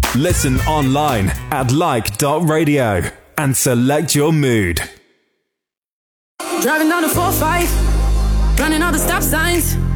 Listen online at like.radio and select your mood. Driving down the 4-5, running all the stop signs.